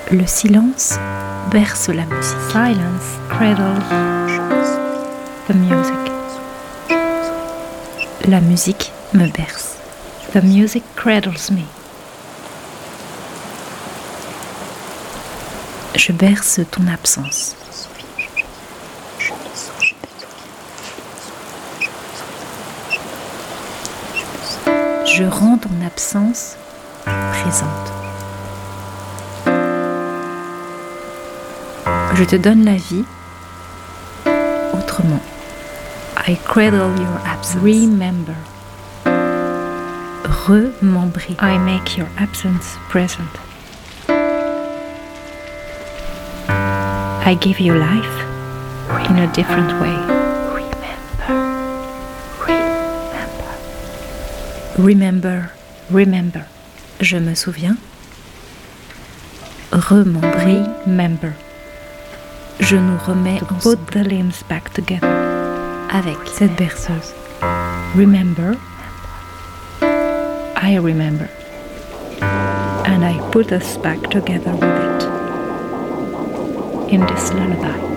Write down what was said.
Le silence berce la musique. Silence cradles the music. La musique me berce. The music cradles me. Je berce ton absence. Je rends ton absence présente. Je te donne la vie autrement. I cradle your absence. Remember. Remembrer. I make your absence present. I give you life in a different way. Remember. Remember. Je me souviens. Remembrer. Remember. Je nous remets To ensemble put the limbs back together. avec Cette berceuse. Remember. I remember. And I put us back together with it. In this lullaby.